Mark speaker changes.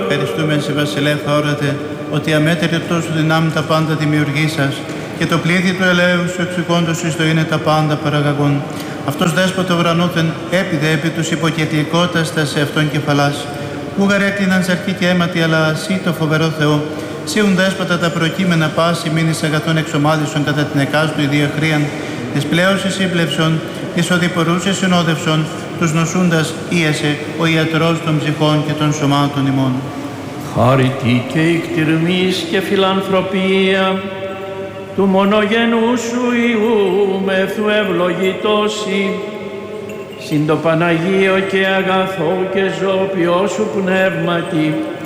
Speaker 1: ευχαριστούμε σε βασιλεύ αόρατε, ότι αμέτρητο σου δυνάμει τα πάντα δημιουργήσας και το πλήθη του ελέου σου εξοικόντως εις το είναι τα πάντα παραγαγών. Αυτός δέσποτε ουρανόθεν έπιδε επί τους υποκεκλικότας τα σε αυτόν κεφαλάς. Που γαρέκλειναν ζαρκή και αίματι, αλλά εσύ το φοβερό Θεό, σίουν δέσποτα τα προκείμενα πάση μήνυς αγαθών εξομάδισον κατά την εκάστου ιδία χρίαν, της πλέωσης ύμπλευσον, της οδηπορούσης συνόδευσον, τους νοσούντας ίασε ο ιατρός των ψυχών και των σωμάτων ημών.
Speaker 2: Χάρητη και εκτιρμής και φιλανθρωπία του μονογενού σου Υιού μεθου ευλογητώσει, συν το Παναγίο και αγαθό και ζώπιό σου πνεύματι,